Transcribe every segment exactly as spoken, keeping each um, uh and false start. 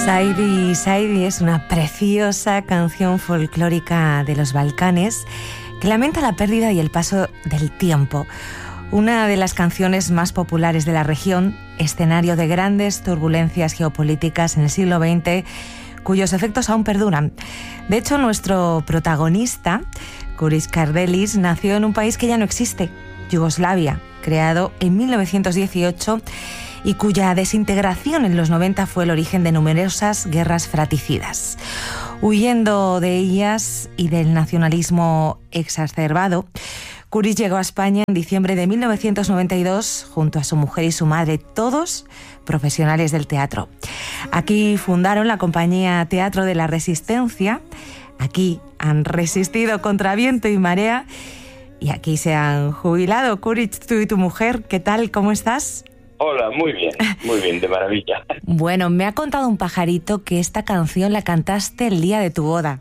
Saidi Saidi es una preciosa canción folclórica de los Balcanes que lamenta la pérdida y el paso del tiempo. Una de las canciones más populares de la región, escenario de grandes turbulencias geopolíticas en el siglo veinte, cuyos efectos aún perduran. De hecho, nuestro protagonista, Kurić Kardelis, nació en un país que ya no existe, Yugoslavia, creado en mil novecientos dieciocho y cuya desintegración en los noventa fue el origen de numerosas guerras fratricidas. Huyendo de ellas y del nacionalismo exacerbado, Kurić llegó a España en diciembre de mil novecientos noventa y dos junto a su mujer y su madre, todos profesionales del teatro. Aquí fundaron la compañía Teatro de la Resistencia, aquí han resistido contra viento y marea y aquí se han jubilado. Kurić, tú y tu mujer, ¿qué tal? ¿Cómo estás? Hola, muy bien, muy bien, de maravilla. Bueno, me ha contado un pajarito que esta canción la cantaste el día de tu boda.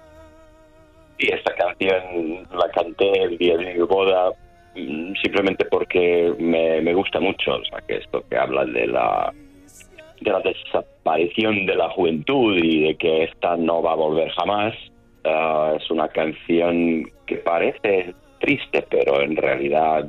Sí, esta canción la canté el día de mi boda simplemente porque me, me gusta mucho, o sea, que esto que habla de la de la desaparición de la juventud y de que esta no va a volver jamás. Uh, es una canción que parece triste, pero en realidad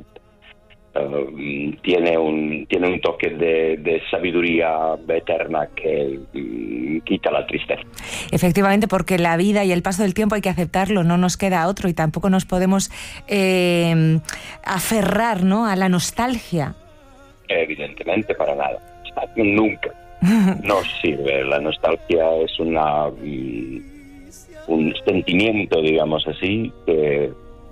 Uh, tiene un tiene un toque de, de sabiduría eterna que um, quita la tristeza. Efectivamente, porque la vida y el paso del tiempo hay que aceptarlo, no nos queda otro y tampoco nos podemos eh, aferrar, ¿no?, a la nostalgia. Evidentemente, para nada. Nunca. No sirve. La nostalgia es una um, un sentimiento, digamos así, que,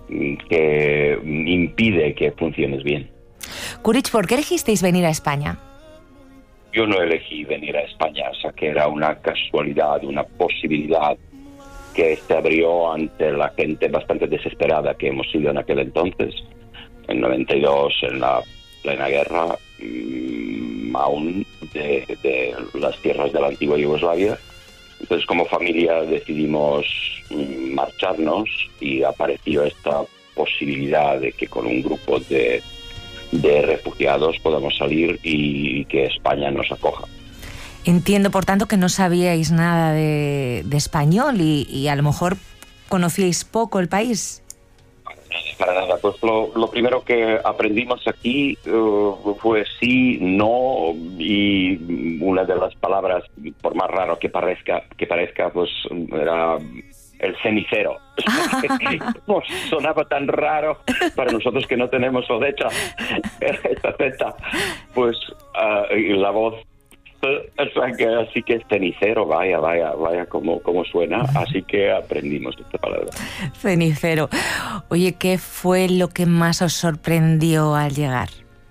que impide que funciones bien. Kurić, ¿por qué elegisteis venir a España? Yo no elegí venir a España, o sea que era una casualidad, una posibilidad que se abrió ante la gente bastante desesperada que hemos sido en aquel entonces, en noventa y dos, en la plena guerra, mmm, aún de, de las tierras de la antigua Yugoslavia. Entonces, como familia decidimos mmm, marcharnos y apareció esta posibilidad de que con un grupo de de refugiados podamos salir y que España nos acoja. Entiendo, por tanto, que no sabíais nada de, de español y, y a lo mejor conocíais poco el país. Para nada, pues lo, lo primero que aprendimos aquí uh, fue sí, no, y una de las palabras, por más raro que parezca, que parezca, pues era el cenicero. Pues sonaba tan raro para nosotros que no tenemos odecha, esta feta, pues uh, y la voz, o sea que así que es cenicero, vaya, vaya, vaya como, como suena, así que aprendimos esta palabra. Cenicero. Oye, ¿qué fue lo que más os sorprendió al llegar?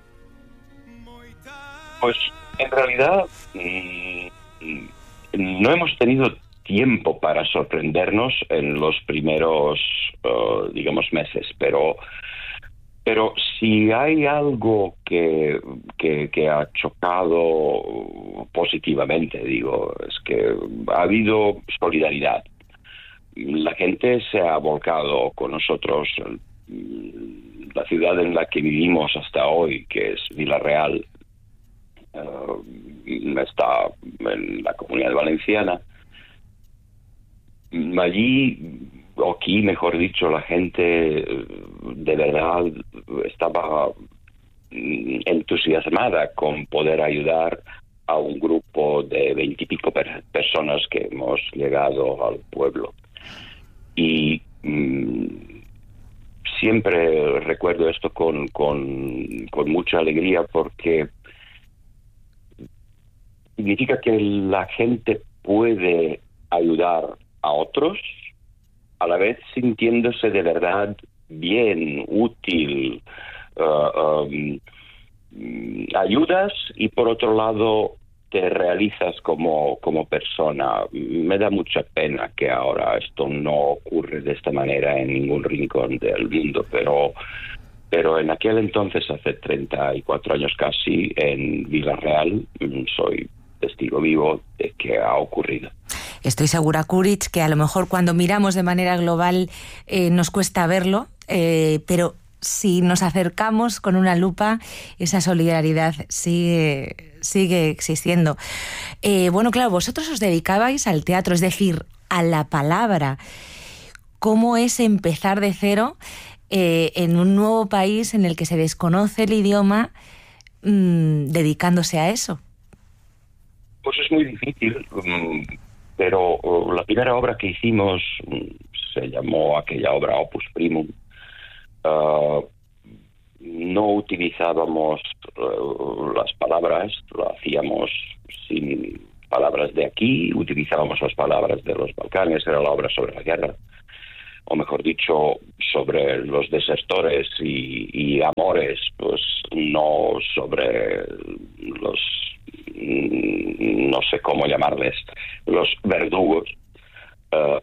Pues en realidad mmm, no hemos tenido tiempo para sorprendernos en los primeros, uh, digamos, meses, pero pero si hay algo que, que, que ha chocado positivamente, digo, es que ha habido solidaridad. La gente se ha volcado con nosotros. La ciudad en la que vivimos hasta hoy, que es Vila-real, uh, está en la Comunidad Valenciana. Allí, o aquí, mejor dicho, la gente de verdad estaba entusiasmada con poder ayudar a un grupo de veintipico per- personas que hemos llegado al pueblo. Y mmm, siempre recuerdo esto con, con, con mucha alegría porque significa que la gente puede ayudar a otros, a la vez sintiéndose de verdad bien, útil, uh, um, ayudas y por otro lado te realizas como, como persona. Me da mucha pena que ahora esto no ocurre de esta manera en ningún rincón del mundo, pero, pero en aquel entonces, hace treinta y cuatro años casi, en Vila-real, soy testigo vivo de que ha ocurrido. Estoy segura, Kurić, que a lo mejor cuando miramos de manera global eh, nos cuesta verlo, eh, pero si nos acercamos con una lupa, esa solidaridad sigue, sigue existiendo. Eh, bueno, claro, vosotros os dedicabais al teatro, es decir, a la palabra. ¿Cómo es empezar de cero eh, en un nuevo país en el que se desconoce el idioma, mmm, dedicándose a eso? Pues es muy difícil, pero la primera obra que hicimos se llamó aquella obra Opus Primum. Uh, no utilizábamos uh, las palabras, lo hacíamos sin palabras de aquí, utilizábamos las palabras de los Balcanes, era la obra sobre la guerra, o mejor dicho, sobre los desertores y, y amores, pues no sobre los, no sé cómo llamarles, los verdugos. Uh,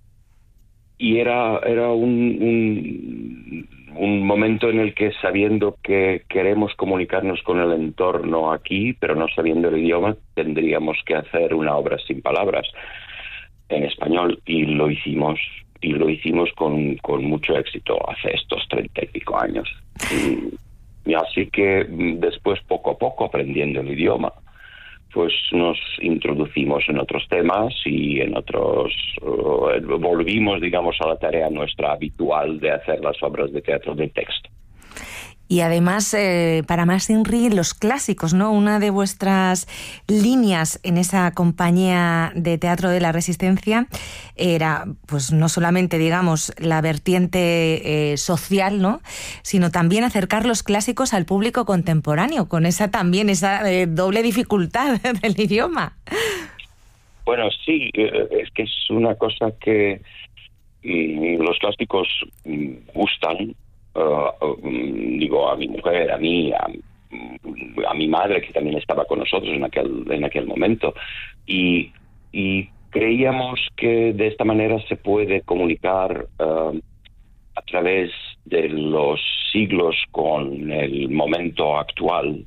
y era, era un, un, un momento en el que, sabiendo que queremos comunicarnos con el entorno aquí, pero no sabiendo el idioma, tendríamos que hacer una obra sin palabras en español, y lo hicimos. Y lo hicimos con, con mucho éxito hace estos treinta y pico años. Y, y así que después, poco a poco, aprendiendo el idioma, pues nos introducimos en otros temas y en otros... Uh, volvimos, digamos, a la tarea nuestra habitual de hacer las obras de teatro de texto. Y además, eh, para Mas Inri, los clásicos, ¿no? Una de vuestras líneas en esa compañía de teatro de la Resistencia era, pues no solamente, digamos, la vertiente eh, social, ¿no? Sino también acercar los clásicos al público contemporáneo, con esa también, esa eh, doble dificultad del idioma. Bueno, sí, es que es una cosa que mm, los clásicos mm, gustan. Uh, um, digo, a mi mujer, a mí, a, a mi madre, que también estaba con nosotros en aquel en aquel momento, y, y creíamos que de esta manera se puede comunicar uh, a través de los siglos con el momento actual.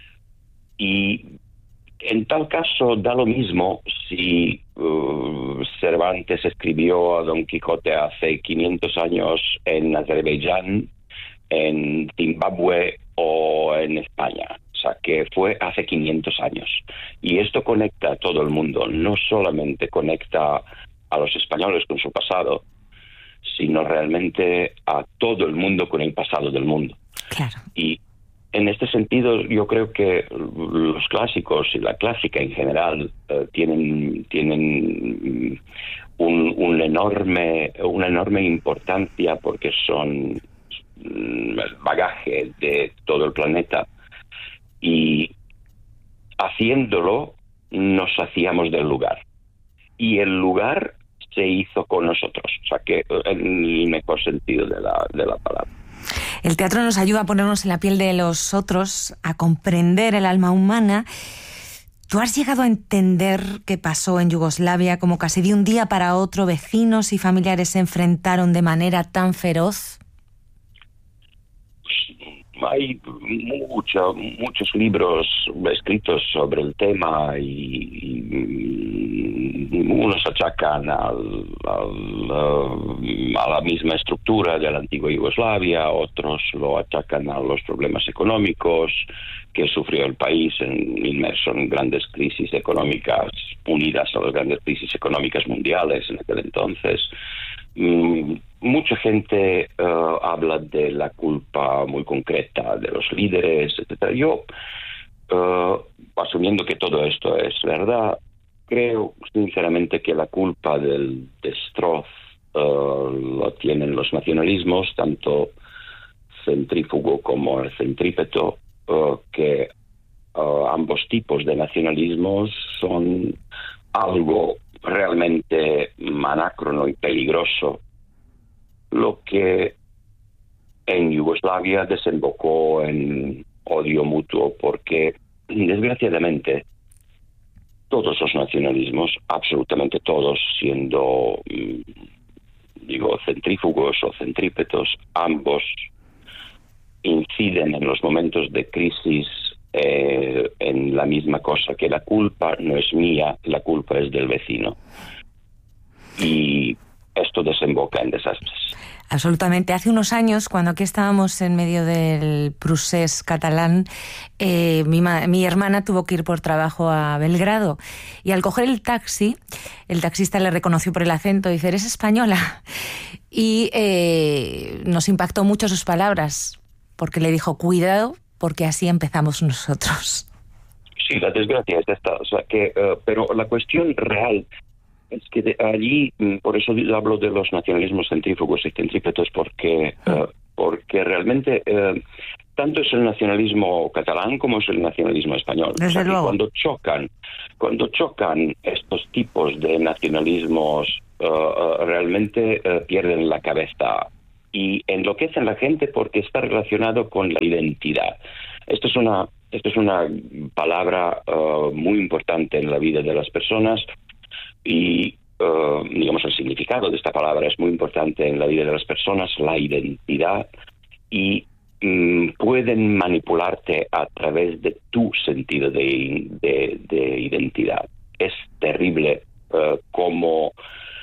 Y en tal caso da lo mismo si uh, Cervantes escribió a Don Quijote hace quinientos años en Azerbaiyán, en Zimbabue o en España. O sea, que fue hace quinientos años. Y esto conecta a todo el mundo. No solamente conecta a los españoles con su pasado, sino realmente a todo el mundo con el pasado del mundo. Claro. Y en este sentido, yo creo que los clásicos y la clásica en general uh, tienen tienen un, un enorme una enorme importancia, porque son um, el bagaje de todo el planeta, y haciéndolo nos hacíamos del lugar, y el lugar se hizo con nosotros, o sea que en el mejor sentido de la de la palabra. El teatro nos ayuda a ponernos en la piel de los otros, a comprender el alma humana. ¿Tú has llegado a entender qué pasó en Yugoslavia, como casi de un día para otro vecinos y familiares se enfrentaron de manera tan feroz? Hay mucha, muchos libros escritos sobre el tema, y, y unos achacan al, al, a la misma estructura de la antigua Yugoslavia, otros lo achacan a los problemas económicos que sufrió el país, en, inmerso en grandes crisis económicas, unidas a las grandes crisis económicas mundiales en aquel entonces. Mm, mucha gente uh, habla de la culpa muy concreta de los líderes, etcétera. Yo, uh, asumiendo que todo esto es verdad, creo sinceramente que la culpa del destroz uh, lo tienen los nacionalismos, tanto centrífugo como el centrípeto, uh, que uh, ambos tipos de nacionalismos son algo realmente anacrono y peligroso, lo que en Yugoslavia desembocó en odio mutuo, porque desgraciadamente todos los nacionalismos, absolutamente todos, siendo digo centrífugos o centrípetos, ambos inciden en los momentos de crisis Eh, en la misma cosa, que la culpa no es mía, la culpa es del vecino. Y esto desemboca en desastres. Absolutamente. Hace unos años, cuando aquí estábamos en medio del procés catalán, eh, mi, ma- mi hermana tuvo que ir por trabajo a Belgrado y al coger el taxi, el taxista le reconoció por el acento y dice, ¿eres española? Y eh, nos impactó mucho sus palabras, porque le dijo, cuidado, porque así empezamos nosotros. Sí, la desgracia es esta. O sea, que, uh, pero la cuestión real es que de allí, por eso hablo de los nacionalismos centrífugos y centrípetos, porque, uh, porque realmente uh, tanto es el nacionalismo catalán como es el nacionalismo español. Desde o sea, luego. Cuando chocan, cuando chocan estos tipos de nacionalismos, uh, uh, realmente uh, pierden la cabeza y enloquecen a la gente porque está relacionado con la identidad. Esto es una, esto es una palabra uh, muy importante en la vida de las personas. Y, uh, digamos, el significado de esta palabra es muy importante en la vida de las personas, la identidad, y um, pueden manipularte a través de tu sentido de, de, de identidad. Es terrible uh, como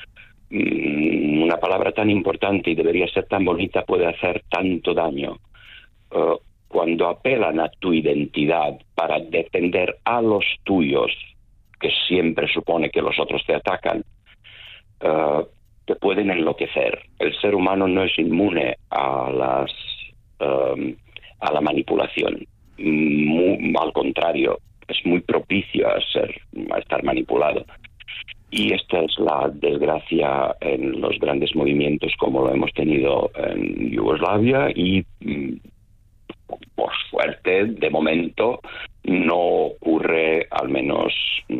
um, una palabra tan importante y debería ser tan bonita puede hacer tanto daño. Uh, cuando apelan a tu identidad para defender a los tuyos, que siempre supone que los otros te atacan, uh, te pueden enloquecer. El ser humano no es inmune a las um, a la manipulación. Muy, al contrario, es muy propicio a ser a estar manipulado. Y esta es la desgracia en los grandes movimientos como lo hemos tenido en Yugoslavia y mm, por suerte, de momento, no ocurre al menos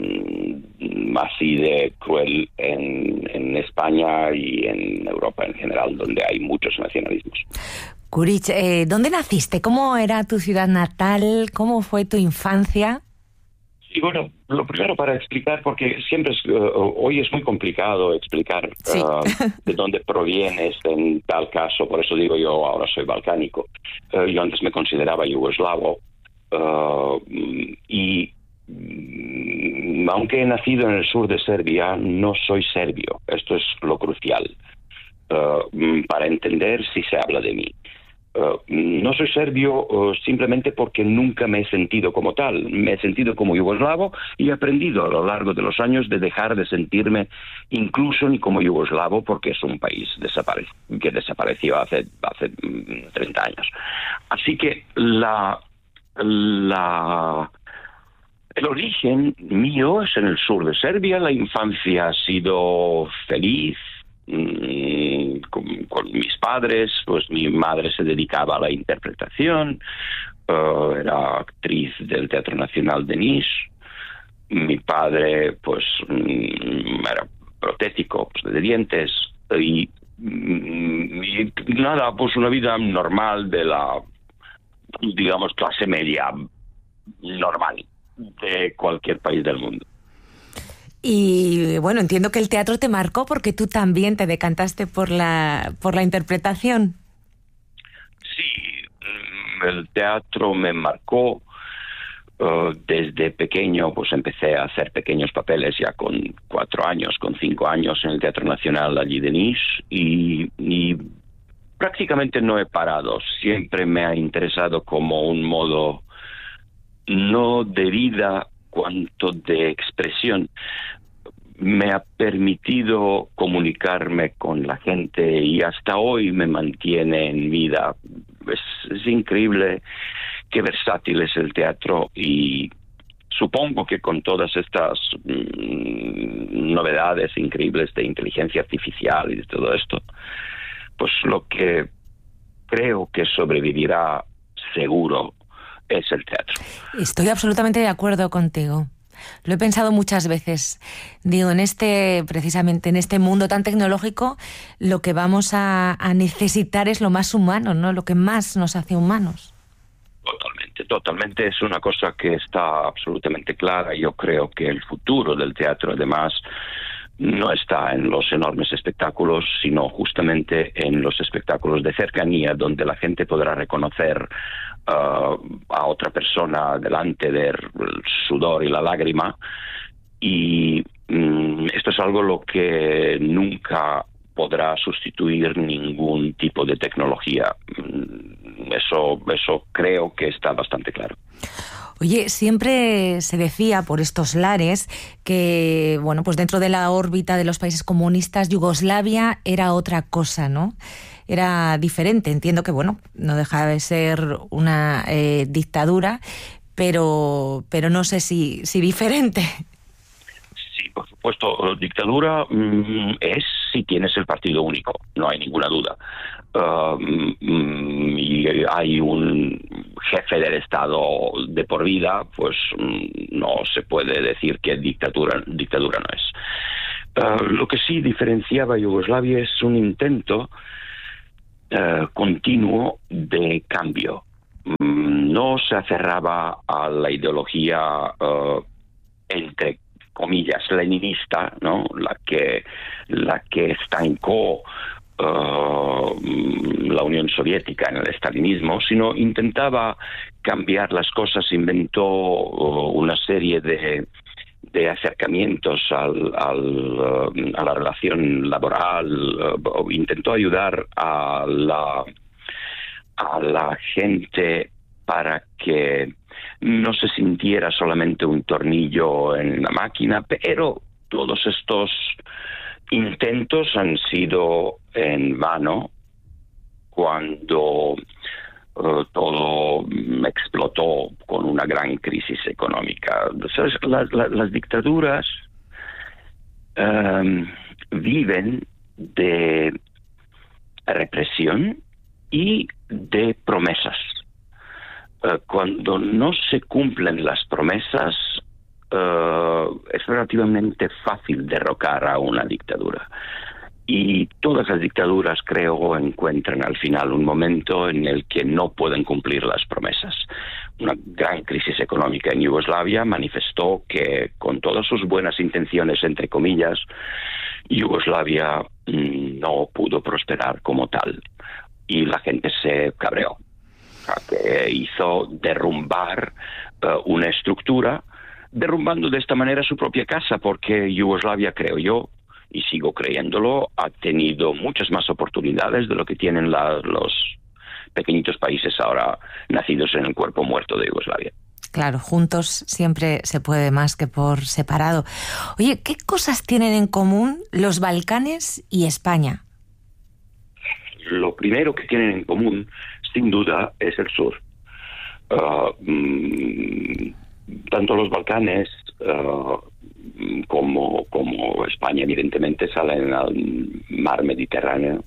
mmm, así de cruel en, en España y en Europa en general, donde hay muchos nacionalismos. Kuric, eh, ¿dónde naciste? ¿Cómo era tu ciudad natal? ¿Cómo fue tu infancia? Sí, bueno, lo primero para explicar, porque siempre es, uh, hoy es muy complicado explicar Sí. uh, de dónde provienes en tal caso, por eso digo yo ahora soy balcánico. Uh, yo antes me consideraba yugoslavo uh, y mm, aunque he nacido en el sur de Serbia, no soy serbio. Esto es lo crucial uh, para entender si se habla de mí. Uh, no soy serbio uh, simplemente porque nunca me he sentido como tal. Me he sentido como yugoslavo y he aprendido a lo largo de los años de dejar de sentirme incluso ni como yugoslavo porque es un país desapare- que desapareció hace, hace treinta años. Así que la, la, el origen mío es en el sur de Serbia. La infancia ha sido feliz. Con, con mis padres, pues mi madre se dedicaba a la interpretación, uh, era actriz del Teatro Nacional de Niš. Mi padre, pues, era protético, pues, de dientes y, y nada, pues una vida normal de la, digamos, clase media normal de cualquier país del mundo. Y bueno, entiendo que el teatro te marcó porque tú también te decantaste por la por la interpretación. Sí, el teatro me marcó. Uh, desde pequeño pues empecé a hacer pequeños papeles ya con cuatro años, con cinco años en el Teatro Nacional allí de Niš y, y prácticamente no he parado. Siempre me ha interesado como un modo no de vida cuanto de expresión. Me ha permitido comunicarme con la gente y hasta hoy me mantiene en vida. Es, es increíble qué versátil es el teatro y supongo que con todas estas mmm, novedades increíbles de inteligencia artificial y de todo esto, pues lo que creo que sobrevivirá seguro es el teatro. Estoy absolutamente de acuerdo contigo. Lo he pensado muchas veces. Digo, en este, precisamente en este mundo tan tecnológico, lo que vamos a, a necesitar es lo más humano, ¿no? Lo que más nos hace humanos. Totalmente, totalmente. Es una cosa que está absolutamente clara. Yo creo que el futuro del teatro, además, no está en los enormes espectáculos, sino justamente en los espectáculos de cercanía, donde la gente podrá reconocer Uh, a otra persona delante del sudor y la lágrima y um, esto es algo lo que nunca podrá sustituir ningún tipo de tecnología. Eso, eso creo que está bastante claro. Oye, siempre se decía por estos lares que, bueno, pues dentro de la órbita de los países comunistas, Yugoslavia era otra cosa, ¿no? Era diferente. Entiendo que, bueno, no deja de ser una eh, dictadura, pero, pero no sé si, si diferente. Sí, por supuesto, dictadura mm, es si tienes el partido único, no hay ninguna duda. Uh, mm, y hay un jefe del Estado de por vida, pues mm, no se puede decir que dictadura, dictadura no es. Uh, lo que sí diferenciaba a Yugoslavia es un intento uh, continuo de cambio. Mm, no se aferraba a la ideología uh, entre comillas leninista, ¿no? La que la que estancó uh, la Unión Soviética en el estalinismo, sino intentaba cambiar las cosas, inventó uh, una serie de de acercamientos al, al, uh, a la relación laboral, uh, intentó ayudar a la a la gente para que no se sintiera solamente un tornillo en la máquina, pero todos estos intentos han sido en vano cuando uh, todo explotó con una gran crisis económica. ¿Sabes? La, la, las dictaduras um, viven de represión y de promesas. Uh, cuando no se cumplen las promesas, uh, es relativamente fácil derrocar a una dictadura. Y todas las dictaduras, creo, encuentran al final un momento en el que no pueden cumplir las promesas. Una gran crisis económica en Yugoslavia manifestó que, con todas sus buenas intenciones, entre comillas, Yugoslavia mm, no pudo prosperar como tal. Y la gente se cabreó, que hizo derrumbar uh, una estructura, derrumbando de esta manera su propia casa, porque Yugoslavia, creo yo, y sigo creyéndolo, ha tenido muchas más oportunidades de lo que tienen la, los pequeñitos países ahora nacidos en el cuerpo muerto de Yugoslavia. Claro, juntos siempre se puede más que por separado. Oye, ¿qué cosas tienen en común los Balcanes y España? Lo primero que tienen en común, sin duda, es el sur. Uh, mm, tanto los Balcanes uh, como, como España, evidentemente, salen al mar Mediterráneo.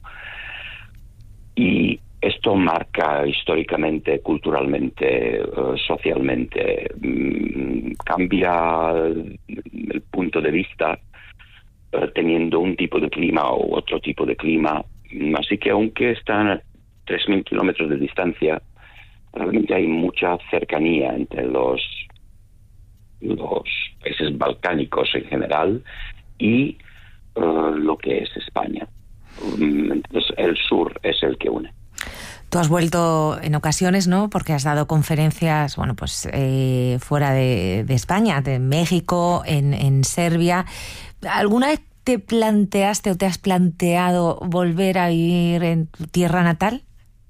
Y esto marca históricamente, culturalmente, uh, socialmente, um, cambia el punto de vista uh, teniendo un tipo de clima u otro tipo de clima. Así que aunque están a tres mil kilómetros de distancia, realmente hay mucha cercanía entre los, los países balcánicos en general y uh, lo que es España. Entonces el sur es el que une. Tú has vuelto en ocasiones, ¿no? Porque has dado conferencias, bueno, pues eh, fuera de, de España, de México, en, en Serbia. ¿Alguna vez te planteaste o te has planteado volver a vivir en tu tierra natal?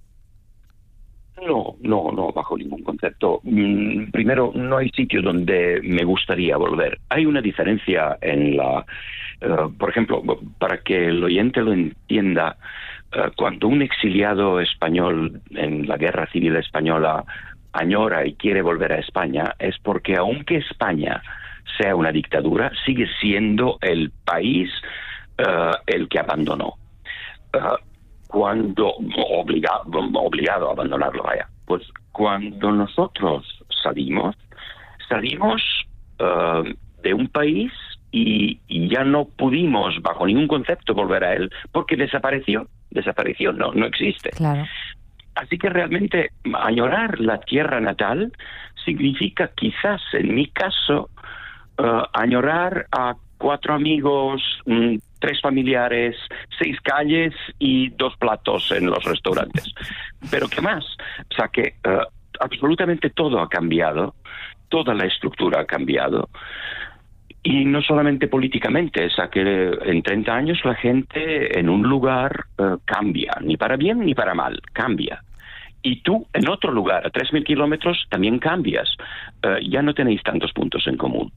No, no, no, bajo ningún concepto. Mm, primero, no hay sitio donde me gustaría volver. Hay una diferencia en la... Uh, por ejemplo, para que el oyente lo entienda, uh, cuando un exiliado español en la Guerra Civil Española añora y quiere volver a España, es porque aunque España sea una dictadura, sigue siendo el país uh, el que abandonó. Uh, cuando obligado, obligado a abandonarlo, vaya. Pues cuando nosotros salimos, salimos uh, de un país y, y ya no pudimos, bajo ningún concepto, volver a él, porque desapareció, desapareció, no, no existe. Claro. Así que realmente añorar la tierra natal significa quizás, en mi caso, Uh, añorar a cuatro amigos, mm, tres familiares, seis calles y dos platos en los restaurantes. Pero ¿qué más? O sea que uh, absolutamente todo ha cambiado, toda la estructura ha cambiado. Y no solamente políticamente, es a que en treinta años la gente en un lugar eh, cambia, ni para bien ni para mal, cambia. Y tú en otro lugar, a tres mil kilómetros, también cambias. Eh, ya no tenéis tantos puntos en común.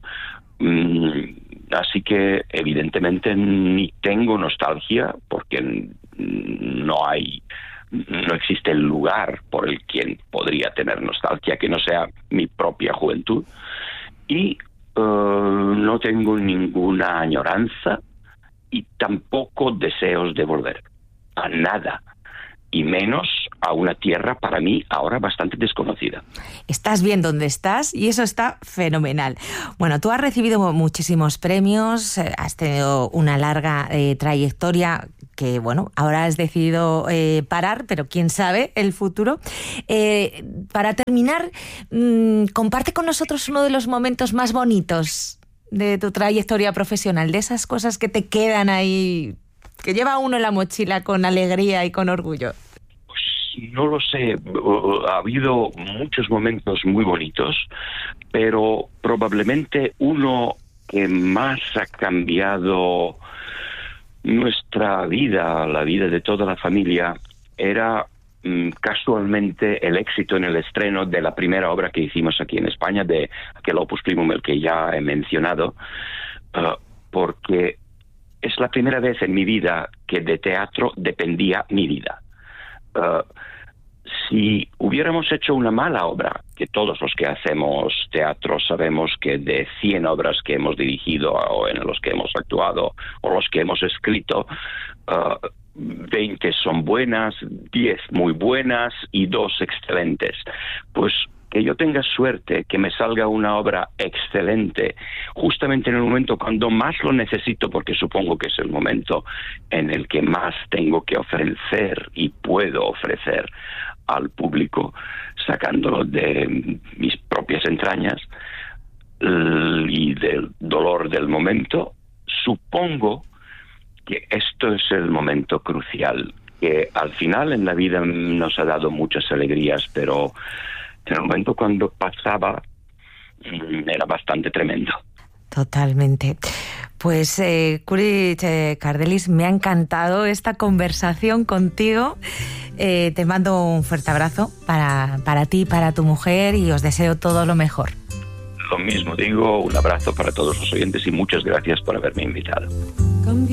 Mm, así que evidentemente ni tengo nostalgia, porque no hay, no existe el lugar por el quien podría tener nostalgia que no sea mi propia juventud. Y Uh, no tengo ninguna añoranza y tampoco deseos de volver a nada, y menos a una tierra para mí ahora bastante desconocida. Estás bien donde estás y eso está fenomenal. Bueno, tú has recibido muchísimos premios, has tenido una larga eh, trayectoria que, bueno, ahora has decidido eh, parar, pero quién sabe el futuro. Eh, para terminar, mmm, comparte con nosotros uno de los momentos más bonitos de tu trayectoria profesional, de esas cosas que te quedan ahí, que lleva uno en la mochila con alegría y con orgullo. Pues no lo sé, ha habido muchos momentos muy bonitos, pero probablemente uno que más ha cambiado nuestra vida, la vida de toda la familia, era mmm, casualmente el éxito en el estreno de la primera obra que hicimos aquí en España, de aquel Opus Primum, el que ya he mencionado, uh, porque es la primera vez en mi vida que de teatro dependía mi vida. Uh, si hubiéramos hecho una mala obra, que todos los que hacemos teatro sabemos que de cien obras que hemos dirigido o en los que hemos actuado o los que hemos escrito, uh, veinte son buenas, diez muy buenas y dos excelentes. Pues que yo tenga suerte, que me salga una obra excelente, justamente en el momento cuando más lo necesito, porque supongo que es el momento en el que más tengo que ofrecer y puedo ofrecer al público, sacándolo de mis propias entrañas y del dolor del momento, supongo que esto es el momento crucial, que al final en la vida nos ha dado muchas alegrías, pero en el momento cuando pasaba era bastante tremendo. Totalmente. Pues eh, Kuri Kardelis, me ha encantado esta conversación contigo. Eh, te mando un fuerte abrazo para, para ti, para tu mujer, y os deseo todo lo mejor. Lo mismo digo, un abrazo para todos los oyentes y muchas gracias por haberme invitado.